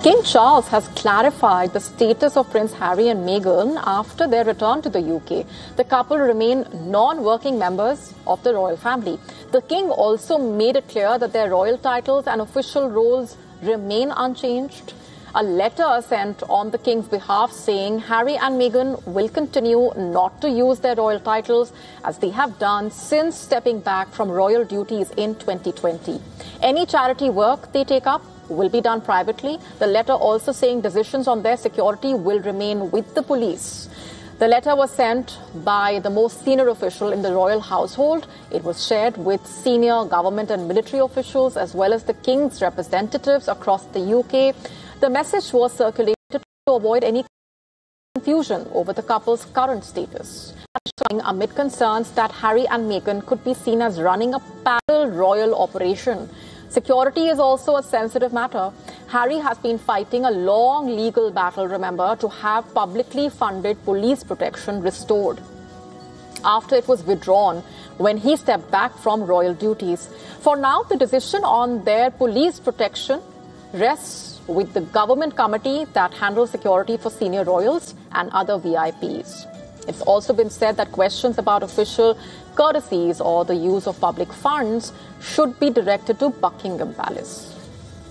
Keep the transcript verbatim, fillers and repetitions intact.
King Charles has clarified the status of Prince Harry and Meghan after their return to the U K. The couple remain non-working members of the royal family. The king also made it clear that their royal titles and official roles remain unchanged. A letter sent on the king's behalf saying Harry and Meghan will continue not to use their royal titles as they have done since stepping back from royal duties in twenty twenty. Any charity work they take up will be done privately. The letter also saying decisions on their security will remain with the police. The letter was sent by the most senior official in the royal household. It was shared with senior government and military officials as well as the king's representatives across the U K. The message was circulated to avoid any confusion over the couple's current status, amid concerns that Harry and Meghan could be seen as running a parallel royal operation. Security is also a sensitive matter. Harry has been fighting a long legal battle, remember, to have publicly funded police protection restored after it was withdrawn when he stepped back from royal duties. For now, the decision on their police protection rests with the government committee that handles security for senior royals and other V I Ps. It's also been said that questions about official courtesies or the use of public funds should be directed to Buckingham Palace.